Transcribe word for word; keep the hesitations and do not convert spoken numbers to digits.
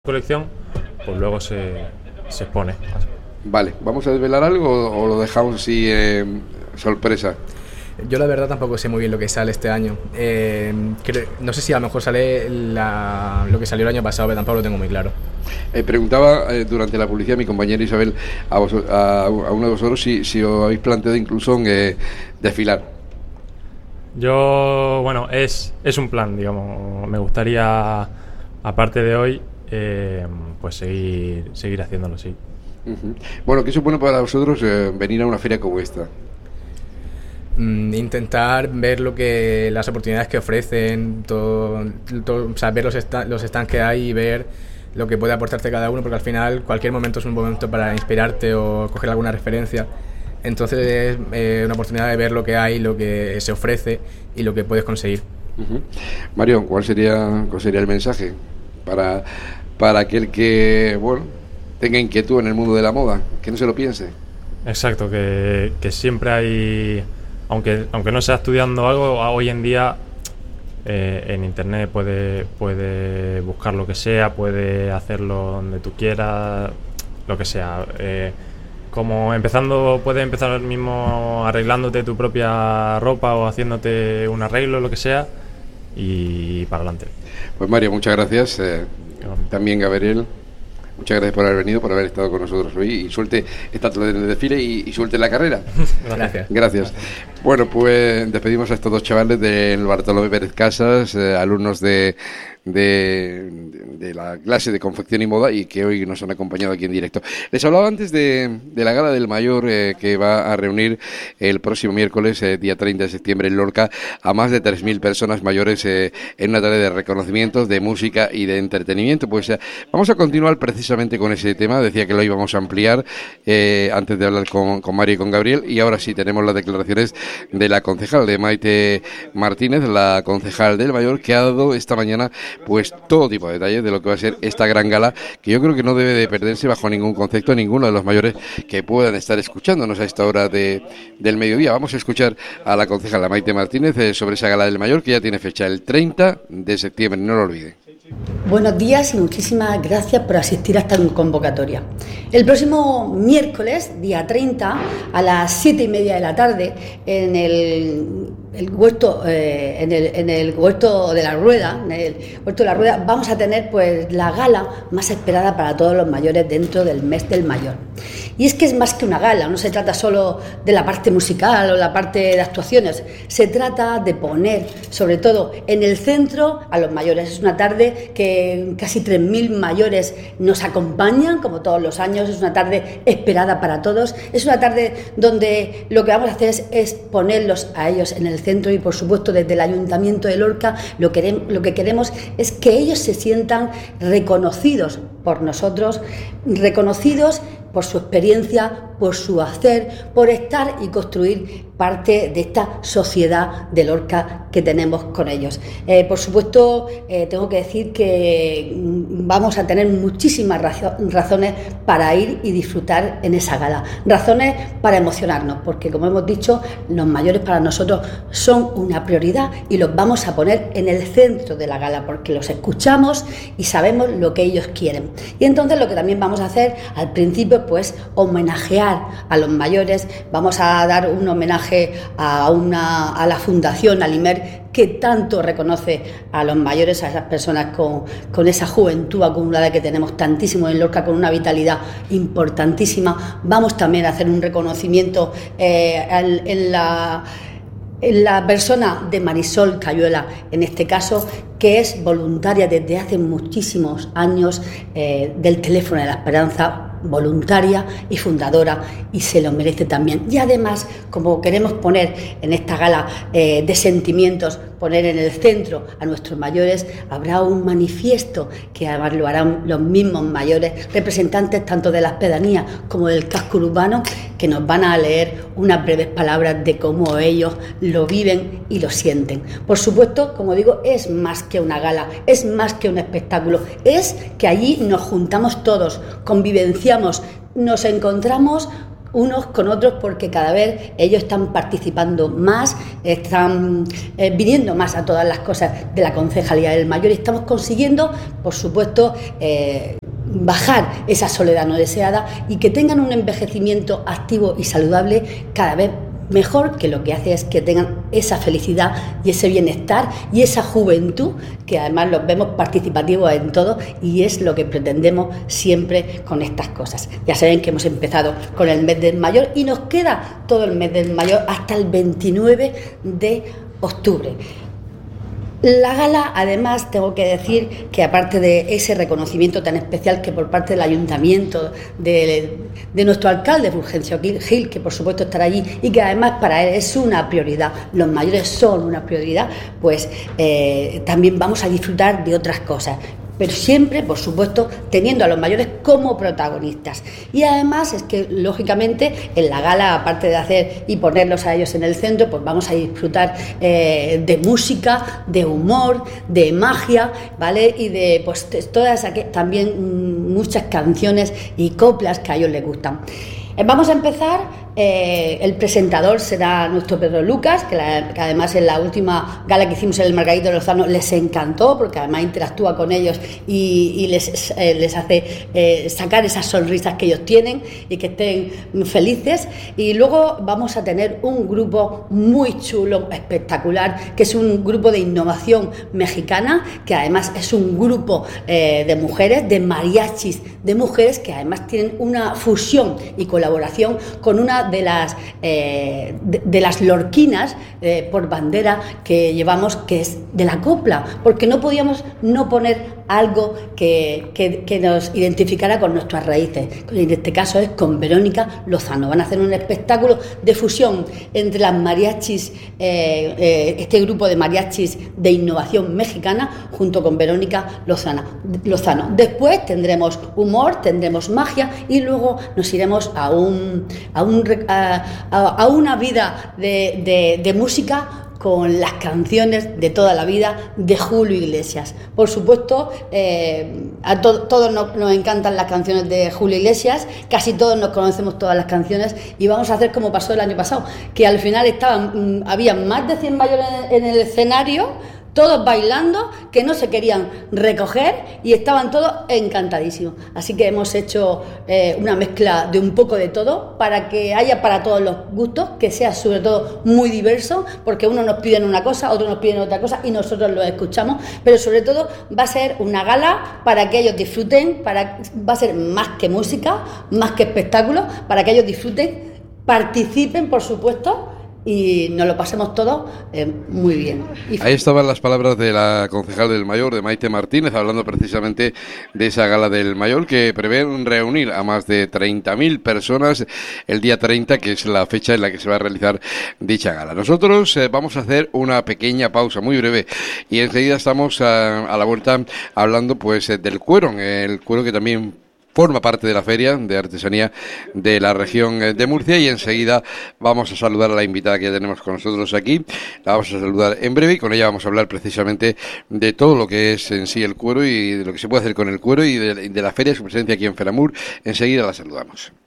colección, pues luego se, se expone. Vale, ¿vamos a desvelar algo o lo dejamos así eh, sorpresa? Yo la verdad tampoco sé muy bien lo que sale este año. Eh, creo, no sé si a lo mejor sale la, lo que salió el año pasado, pero tampoco lo tengo muy claro. Eh, preguntaba eh, durante la publicidad mi compañera Isabel a, vos, a, a uno de vosotros si, si os habéis planteado incluso en eh, desfilar. Yo, bueno, es, es un plan, digamos. Me gustaría, aparte de hoy, eh, pues seguir, seguir haciéndolo, sí. Uh-huh. Bueno, ¿qué supone para vosotros eh, venir a una feria como esta? Mm, intentar ver lo que las oportunidades que ofrecen, todo, todo, o sea, ver los, sta- los stands que hay y ver lo que puede aportarte cada uno, porque al final cualquier momento es un momento para inspirarte o coger alguna referencia. Entonces es eh, una oportunidad de ver lo que hay, lo que se ofrece y lo que puedes conseguir. Uh-huh. Mario, ¿cuál sería, cuál sería el mensaje para, para aquel que, bueno, tenga inquietud en el mundo de la moda, que no se lo piense? Exacto, que, que siempre hay, aunque aunque no sea estudiando algo, hoy en día eh, en internet puede, puede buscar lo que sea, puede hacerlo donde tú quieras, lo que sea. Eh, como empezando, puedes empezar mismo arreglándote tu propia ropa o haciéndote un arreglo, lo que sea, y para adelante. Pues Mario, muchas gracias. Eh, también Gabriel, muchas gracias por haber venido, por haber estado con nosotros hoy, y suelte esta tarde en el desfile y, y suelte la carrera. Gracias. Gracias. Bueno, pues despedimos a estos dos chavales del Bartolomé Pérez Casas, eh, alumnos de, de, de la clase de confección y moda, y que hoy nos han acompañado aquí en directo. Les hablaba antes de, de la Gala del Mayor, eh, que va a reunir el próximo miércoles, eh, día treinta de septiembre, en Lorca, a más de tres mil personas mayores eh, en una tarde de reconocimientos, de música y de entretenimiento. Pues eh, vamos a continuar precisamente con ese tema. Decía que lo íbamos a ampliar eh, antes de hablar con, con Mario y con Gabriel, y ahora sí tenemos las declaraciones de la concejal, de Maite Martínez, la concejal del Mayor, que ha dado esta mañana pues todo tipo de detalles de lo que va a ser esta gran gala, que yo creo que no debe de perderse bajo ningún concepto ninguno de los mayores que puedan estar escuchándonos a esta hora de, del mediodía. Vamos a escuchar a la concejal, a Maite Martínez, eh, sobre esa gala del Mayor, que ya tiene fecha el treinta de septiembre, no lo olviden. Buenos días y muchísimas gracias por asistir a esta convocatoria. El próximo miércoles, día treinta, a las siete y media de la tarde, en el, el huerto, eh, en, el, en el huerto de la Rueda, en el huerto de la Rueda, vamos a tener pues la gala más esperada para todos los mayores dentro del mes del mayor. Y es que es más que una gala, no se trata solo de la parte musical o la parte de actuaciones, se trata de poner, sobre todo, en el centro a los mayores. Es una tarde que casi tres mil mayores nos acompañan, como todos los años, es una tarde esperada para todos, es una tarde donde lo que vamos a hacer es, es ponerlos a ellos en el centro, y por supuesto desde el Ayuntamiento de Lorca lo que, lo que queremos es que ellos se sientan reconocidos por nosotros, reconocidos por su experiencia, por su hacer, por estar y construir parte de esta sociedad de Lorca que tenemos con ellos. Eh, por supuesto, eh, tengo que decir que vamos a tener muchísimas razo- razones para ir y disfrutar en esa gala, razones para emocionarnos, porque como hemos dicho, los mayores para nosotros son una prioridad y los vamos a poner en el centro de la gala, porque los escuchamos y sabemos lo que ellos quieren. Y entonces lo que también vamos a hacer al principio, pues homenajear a los mayores. Vamos a dar un homenaje a, una, a la Fundación Alimer, que tanto reconoce a los mayores, a esas personas con, con esa juventud acumulada que tenemos tantísimo en Lorca, con una vitalidad importantísima. Vamos también a hacer un reconocimiento eh, en, en la... en la persona de Marisol Cayuela, en este caso, que es voluntaria desde hace muchísimos años eh, del Teléfono de la Esperanza, voluntaria y fundadora, y se lo merece también. Y además, como queremos poner en esta gala eh, de sentimientos, poner en el centro a nuestros mayores, habrá un manifiesto que además lo harán los mismos mayores, representantes tanto de las pedanías como del casco urbano, que nos van a leer unas breves palabras de cómo ellos lo viven y lo sienten. Por supuesto, como digo, es más que una gala, es más que un espectáculo, es que allí nos juntamos todos, convivenciamos, nos encontramos unos con otros, porque cada vez ellos están participando más, están eh, viniendo más a todas las cosas de la Concejalía del Mayor y estamos consiguiendo, por supuesto, eh, bajar esa soledad no deseada y que tengan un envejecimiento activo y saludable cada vez mejor, que lo que hace es que tengan esa felicidad y ese bienestar y esa juventud, que además los vemos participativos en todo, y es lo que pretendemos siempre con estas cosas. Ya saben que hemos empezado con el mes del mayor y nos queda todo el mes del mayor hasta el veintinueve de octubre. La gala, además, tengo que decir que aparte de ese reconocimiento tan especial que por parte del ayuntamiento, de, de nuestro alcalde Fulgencio Gil, que por supuesto estará allí y que además para él es una prioridad, los mayores son una prioridad, pues eh, también vamos a disfrutar de otras cosas, pero siempre, por supuesto, teniendo a los mayores como protagonistas. Y además es que, lógicamente, en la gala, aparte de hacer y ponerlos a ellos en el centro, pues vamos a disfrutar eh, de música, de humor, de magia, ¿vale? Y de pues todas aquellas, también muchas canciones y coplas que a ellos les gustan. Vamos a empezar. Eh, el presentador será nuestro Pedro Lucas, que, la, que además en la última gala que hicimos en el Margarito de Lozano les encantó, porque además interactúa con ellos y, y les, eh, les hace eh, sacar esas sonrisas que ellos tienen y que estén felices. Y luego vamos a tener un grupo muy chulo, espectacular, que es un grupo de innovación mexicana, que además es un grupo eh, de mujeres, de mariachis de mujeres, que además tienen una fusión y colaboración con una de las eh, de, de las lorquinas eh, por bandera que llevamos, que es de la copla, porque no podíamos no poner algo que, que, que nos identificara con nuestras raíces. En este caso es con Verónica Lozano. Van a hacer un espectáculo de fusión entre las mariachis, eh, eh, este grupo de mariachis de innovación mexicana, junto con Verónica Lozano. Lozano. Después tendremos humor, tendremos magia y luego nos iremos a un a un A, a, a una vida de, de, de música con las canciones de toda la vida de Julio Iglesias. Por supuesto, eh, a to, todos nos, nos encantan las canciones de Julio Iglesias, casi todos nos conocemos todas las canciones y vamos a hacer como pasó el año pasado, que al final estaban, había más de cien mayores en, en el escenario, todos bailando, que no se querían recoger y estaban todos encantadísimos. Así que hemos hecho eh, una mezcla de un poco de todo para que haya para todos los gustos, que sea sobre todo muy diverso, porque unos nos piden una cosa, otros nos piden otra cosa y nosotros los escuchamos, pero sobre todo va a ser una gala para que ellos disfruten, para, va a ser más que música, más que espectáculo, para que ellos disfruten, participen, por supuesto, y nos lo pasemos todos eh, muy bien. Y... Ahí estaban las palabras de la concejal del Mayor, de Maite Martínez, hablando precisamente de esa gala del Mayor, que prevén reunir a más de treinta mil personas el día treinta, que es la fecha en la que se va a realizar dicha gala. Nosotros eh, vamos a hacer una pequeña pausa muy breve y enseguida estamos a, a la vuelta hablando pues eh, del cuero, el cuero que también forma parte de la Feria de Artesanía de la región de Murcia, y enseguida vamos a saludar a la invitada que ya tenemos con nosotros aquí. La vamos a saludar en breve y con ella vamos a hablar precisamente de todo lo que es en sí el cuero y de lo que se puede hacer con el cuero y de, de la feria, su presencia aquí en Feramur. Enseguida la saludamos.